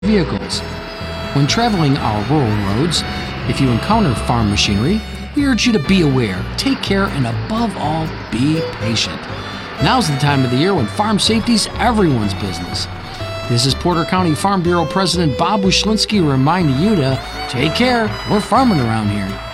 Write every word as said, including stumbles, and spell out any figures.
vehicles. When traveling our rural roads, if you encounter farm machinery, we urge you to be aware, take care, and above all, be patient. Now's the time of the year when farm safety's everyone's business. This is Porter County Farm Bureau President Bob Wyszynski reminding you to take care. We're farming around here.